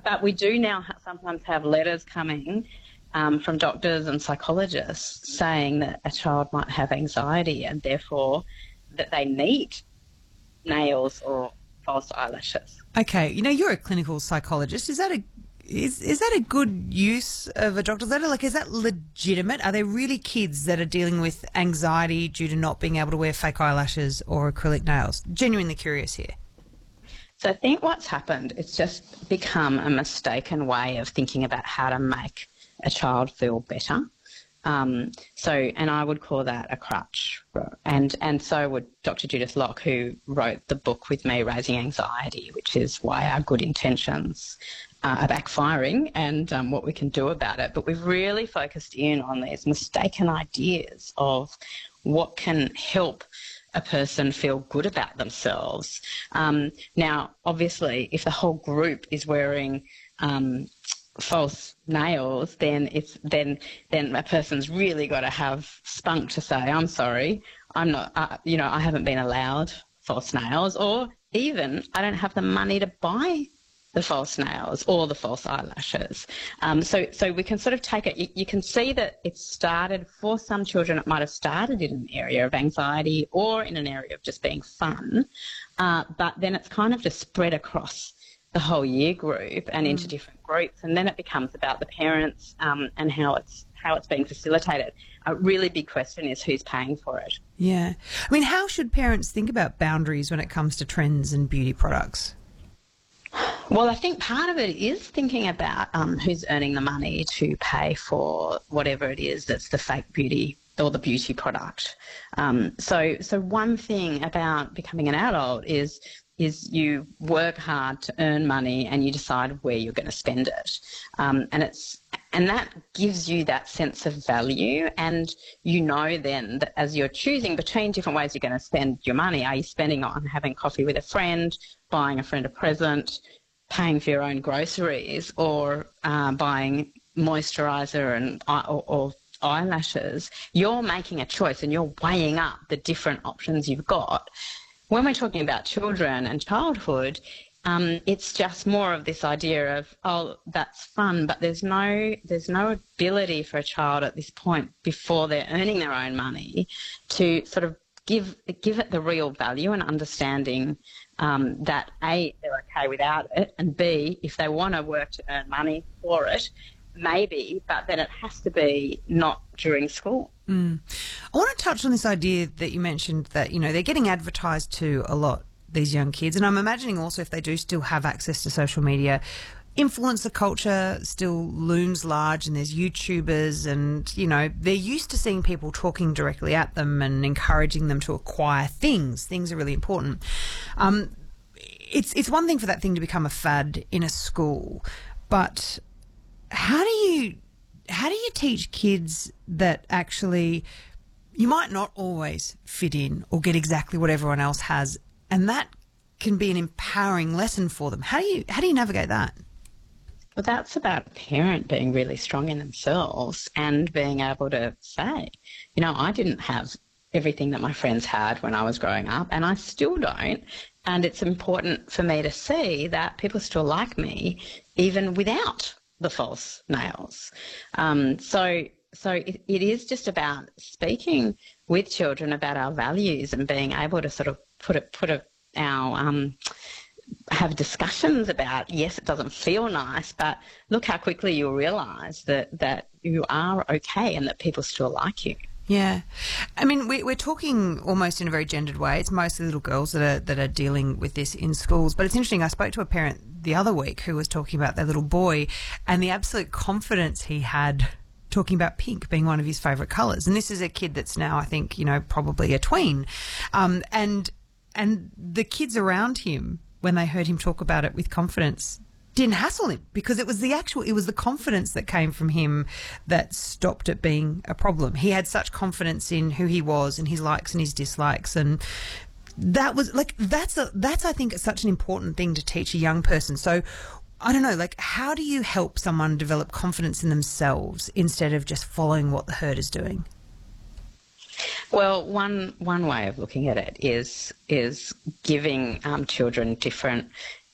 But we do now sometimes have letters coming from doctors and psychologists saying that a child might have anxiety and therefore that they need nails or false eyelashes. Okay, you're a clinical psychologist. Is that a good use of a doctor's letter? Like, is that legitimate? Are there really kids that are dealing with anxiety due to not being able to wear fake eyelashes or acrylic nails? Genuinely curious here. So I think what's happened, it's just become a mistaken way of thinking about how to make a child feel better. And I would call that a crutch. And so would Dr. Judith Locke, who wrote the book with me, Raising Anxiety, which is why our good intentions are backfiring and what we can do about it. But we've really focused in on these mistaken ideas of what can help a person feel good about themselves. Now, obviously, if the whole group is wearing false nails, then a person's really got to have spunk to say, I'm sorry, I'm not, I haven't been allowed false nails, or even I don't have the money to buy the false nails or the false eyelashes. So we can sort of take it, you can see that it started, for some children it might have started in an area of anxiety or in an area of just being fun, but then it's kind of just spread across the whole year group and into different groups, and then it becomes about the parents and how it's being facilitated. A really big question is who's paying for it. Yeah. I mean, how should parents think about boundaries when it comes to trends and beauty products? Well, I think part of it is thinking about who's earning the money to pay for whatever it is that's the fake beauty or the beauty product. So one thing about becoming an adult is you work hard to earn money and you decide where you're going to spend it. And that gives you that sense of value, and then that as you're choosing between different ways you're going to spend your money, are you spending on having coffee with a friend, buying a friend a present, paying for your own groceries, or buying moisturiser and or eyelashes? You're making a choice and you're weighing up the different options you've got. When we're talking about children and childhood, it's just more of this idea of, oh, that's fun, but there's no ability for a child at this point, before they're earning their own money, to sort of give it the real value and understanding that A, they're okay without it, and B, if they want to work to earn money for it, maybe, but then it has to be not during school. I want to touch on this idea that you mentioned that, they're getting advertised to a lot, these young kids. And I'm imagining also, if they do still have access to social media, influencer culture still looms large, and there's YouTubers and, they're used to seeing people talking directly at them and encouraging them to acquire things. Things are really important. It's one thing for that thing to become a fad in a school, but how do you teach kids that actually you might not always fit in or get exactly what everyone else has, and that can be an empowering lesson for them? How do you navigate that? Well, that's about a parent being really strong in themselves and being able to say, I didn't have everything that my friends had when I was growing up, and I still don't. And it's important for me to see that people still like me even without the false nails. So it is just about speaking with children about our values and being able to sort of have discussions about, yes, it doesn't feel nice, but look how quickly you'll realise that you are okay and that people still like you. Yeah. I mean, we're talking almost in a very gendered way. It's mostly little girls that are dealing with this in schools. But it's interesting, I spoke to a parent the other week who was talking about their little boy and the absolute confidence he had talking about pink being one of his favourite colours. And this is a kid that's now, I think, probably a tween. And the kids around him, when they heard him talk about it with confidence, didn't hassle him, because it was the confidence that came from him that stopped it being a problem. He had such confidence in who he was and his likes and his dislikes, and that was that's I think such an important thing to teach a young person. So I don't know, how do you help someone develop confidence in themselves instead of just following what the herd is doing? Well, one way of looking at it is giving children different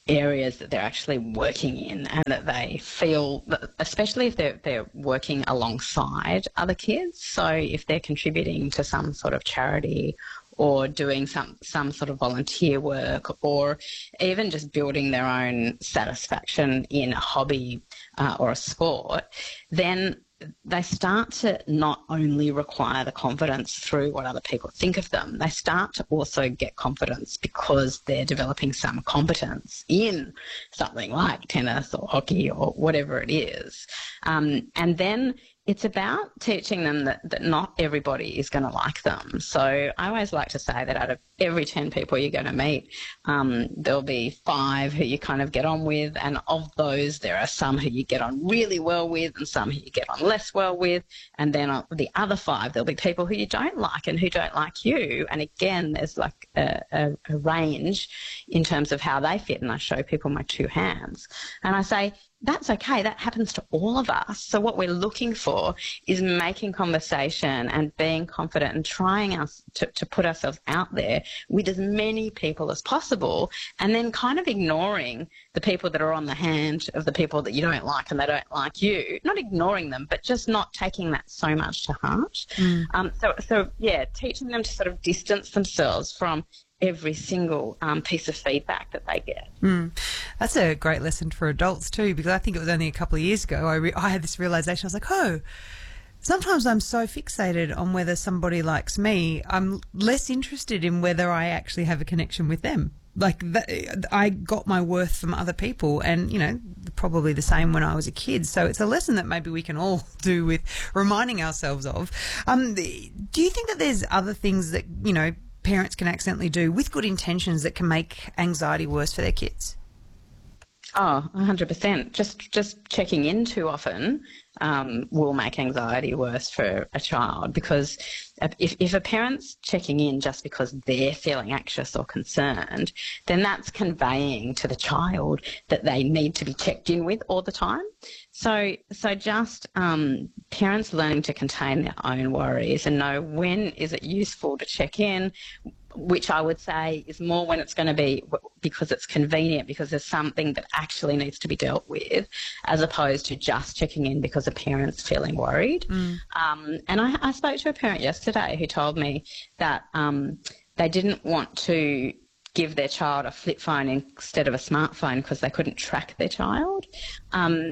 areas that they're actually working in, and that they feel that, especially if they're working alongside other kids. So if they're contributing to some sort of charity or doing some sort of volunteer work, or even just building their own satisfaction in a hobby or a sport, then they start to not only require the confidence through what other people think of them, they start to also get confidence because they're developing some competence in something like tennis or hockey or whatever it is. And then it's about teaching them that not everybody is going to like them. So I always like to say that out of every 10 people you're going to meet, there'll be 5 who you kind of get on with, and of those there are some who you get on really well with and some who you get on less well with, and then the other 5 there'll be people who you don't like and who don't like you. And again, there's like a range in terms of how they fit, and I show people my 2 hands and I say, that's okay. That happens to all of us. So what we're looking for is making conversation and being confident and trying to put ourselves out there with as many people as possible, and then kind of ignoring the people that are on the hand of the people that you don't like and they don't like you. Not ignoring them, but just not taking that so much to heart. So teaching them to sort of distance themselves from every single piece of feedback that they get. That's a great lesson for adults too, because I think it was only a couple of years ago I had this realisation. I was like, oh, sometimes I'm so fixated on whether somebody likes me, I'm less interested in whether I actually have a connection with them. Like I got my worth from other people, and, you know, probably the same when I was a kid. So it's a lesson that maybe we can all do with reminding ourselves of. Do you think that there's other things that, you know, parents can accidentally do with good intentions that can make anxiety worse for their kids? Oh, 100%. Just checking in too often will make anxiety worse for a child, because if a parent's checking in just because they're feeling anxious or concerned, then that's conveying to the child that they need to be checked in with all the time. So just parents learning to contain their own worries and know when is it useful to check in, which I would say is more when it's going to be because it's convenient, because there's something that actually needs to be dealt with, as opposed to just checking in because a parent's feeling worried. And I spoke to a parent yesterday who told me that they didn't want to give their child a flip phone instead of a smartphone because they couldn't track their child. And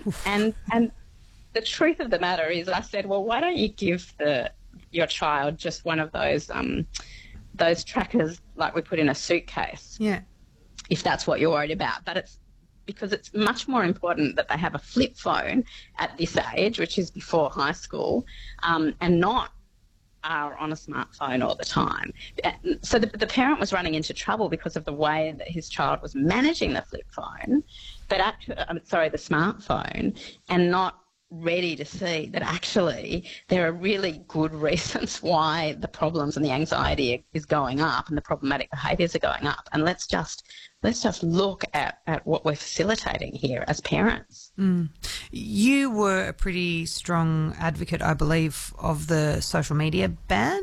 the truth of the matter is, I said, well, why don't you give your child just one of those trackers like we put in a suitcase, if that's what you're worried about. But it's because it's much more important that they have a flip phone at this age, which is before high school, and not are on a smartphone all the time. So the parent was running into trouble because of the way that his child was managing the flip phone, but the smartphone, and not ready to see that actually there are really good reasons why the problems and the anxiety is going up and the problematic behaviours are going up. And let's just look at what we're facilitating here as parents. You were a pretty strong advocate, I believe, of the social media ban.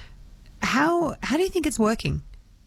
How do you think it's working?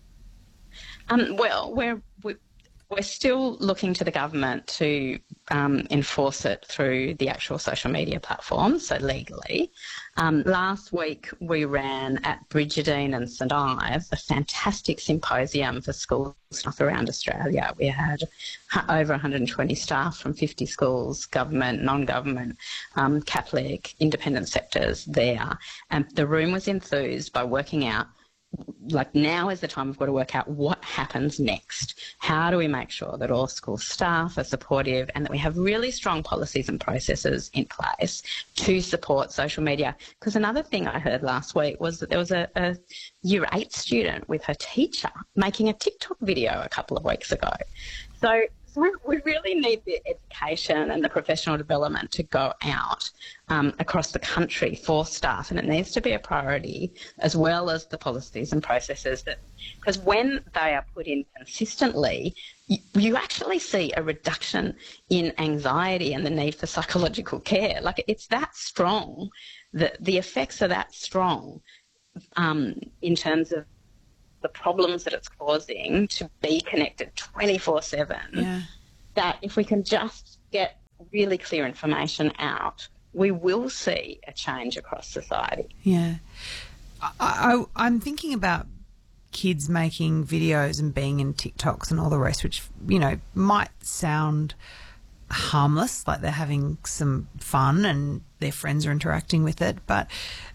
Well, we're still looking to the government to enforce it through the actual social media platforms, so legally. Last week we ran at Bridgetine and St Ives a fantastic symposium for school staff around Australia. We had over 120 staff from 50 schools, government, non-government, Catholic, independent sectors there. And the room was enthused by working out, like, now is the time we've got to work out what happens next. How do we make sure that all school staff are supportive and that we have really strong policies and processes in place to support social media? Because another thing I heard last week was that there was a Year 8 student with her teacher making a TikTok video a couple of weeks ago. So we really need the education and the professional development to go out across the country for staff, and it needs to be a priority, as well as the policies and processes, because when they are put in consistently, you actually see a reduction in anxiety and the need for psychological care. Like, it's that strong, the effects are that strong in terms of the problems that it's causing to be connected 24/7, that if we can just get really clear information out, we will see a change across society. Yeah. I'm thinking about kids making videos and being in TikToks and all the rest, which, you know, might sound harmless, like they're having some fun and their friends are interacting with it, but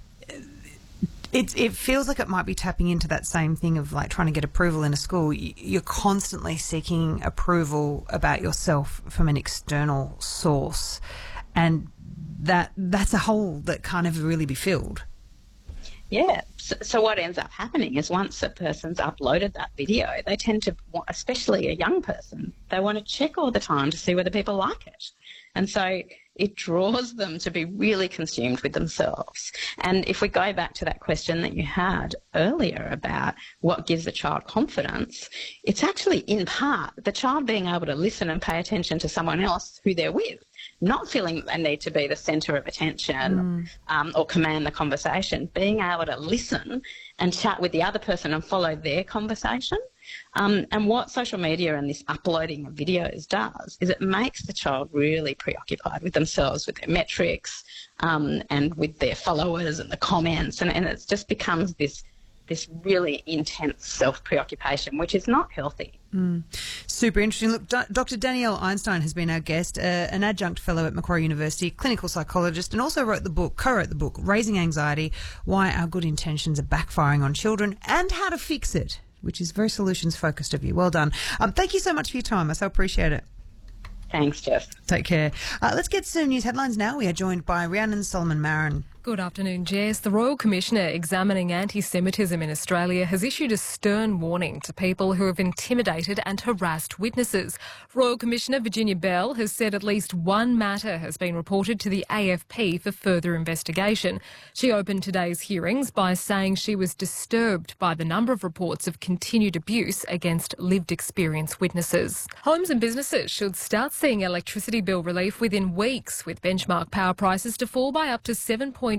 it feels like it might be tapping into that same thing of like trying to get approval in a school. You're constantly seeking approval about yourself from an external source, and that's a hole that can't ever really be filled. Yeah. So what ends up happening is once a person's uploaded that video, they tend to, especially a young person, they want to check all the time to see whether people like it. And so it draws them to be really consumed with themselves. And if we go back to that question that you had earlier about what gives a child confidence, it's actually in part the child being able to listen and pay attention to someone else who they're with, not feeling a need to be the centre of attention or command the conversation, being able to listen and chat with the other person and follow their conversation. And what social media and this uploading of videos does is it makes the child really preoccupied with themselves, with their metrics, and with their followers and the comments, and it just becomes this really intense self-preoccupation, which is not healthy. Super interesting. Look, Dr. Danielle Einstein has been our guest, an adjunct fellow at Macquarie University, clinical psychologist, and also co-wrote the book, Raising Anxiety, Why Our Good Intentions Are Backfiring on Children and How to Fix It, which is very solutions-focused of you. Well done. Thank you so much for your time. I so appreciate it. Thanks, Jess. Take care. Let's get some news headlines now. We are joined by Rhiannon Solomon-Marin. Good afternoon, Jess. The Royal Commissioner examining anti-Semitism in Australia has issued a stern warning to people who have intimidated and harassed witnesses. Royal Commissioner Virginia Bell has said at least one matter has been reported to the AFP for further investigation. She opened today's hearings by saying she was disturbed by the number of reports of continued abuse against lived experience witnesses. Homes and businesses should start seeing electricity bill relief within weeks, with benchmark power prices to fall by up to 7.7%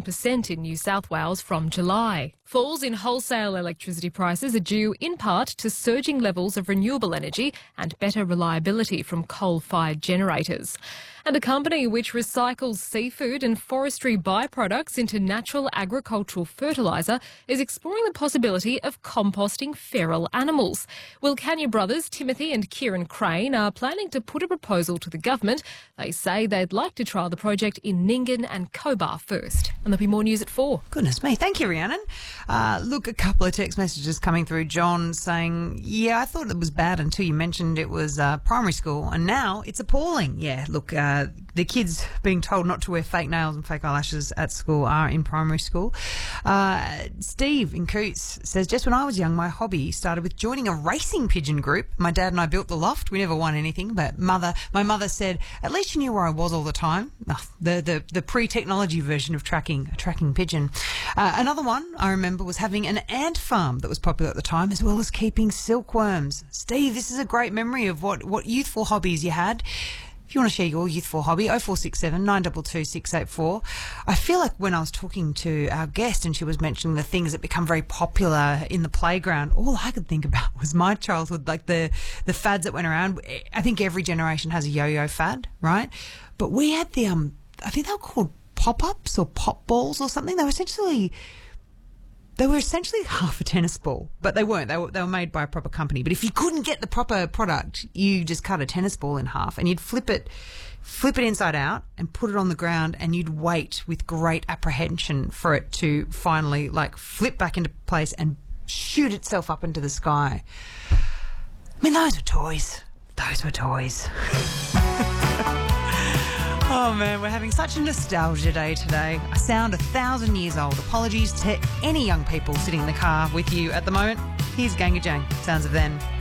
in New South Wales from July. Falls in wholesale electricity prices are due in part to surging levels of renewable energy and better reliability from coal-fired generators. And a company which recycles seafood and forestry byproducts into natural agricultural fertiliser is exploring the possibility of composting feral animals. Wilcannia brothers Timothy and Kieran Crane are planning to put a proposal to the government. They say they'd like to trial the project in Nyngan and Cobar first. And there'll be more news at 4. Goodness me. Thank you, Rhiannon. Look, a couple of text messages coming through. John saying, yeah, I thought it was bad until you mentioned it was primary school, and now it's appalling. Yeah, look, the kids being told not to wear fake nails and fake eyelashes at school are in primary school. Steve in Coots says, just when I was young, my hobby started with joining a racing pigeon group. My dad and I built the loft. We never won anything, but my mother said, at least you knew where I was all the time. The pre-technology version of tracking a tracking pigeon. Another one I remember was having an ant farm that was popular at the time, as well as keeping silkworms. Steve, this is a great memory of what youthful hobbies you had. If you want to share your youthful hobby, 0467 922 684. I feel like when I was talking to our guest and she was mentioning the things that become very popular in the playground, all I could think about was my childhood, like the fads that went around. I think every generation has a yo-yo fad, right? But we had the, I think they were called pop-ups or pop balls or something. They were essentially half a tennis ball, but they weren't. They were made by a proper company. But if you couldn't get the proper product, you just cut a tennis ball in half and you'd flip it inside out and put it on the ground, and you'd wait with great apprehension for it to finally like flip back into place and shoot itself up into the sky. I mean, those were toys. Those were toys. Oh man, we're having such a nostalgia day today. I sound 1,000 years old. Apologies to any young people sitting in the car with you at the moment. Here's Ganga Jang, Sounds of Then.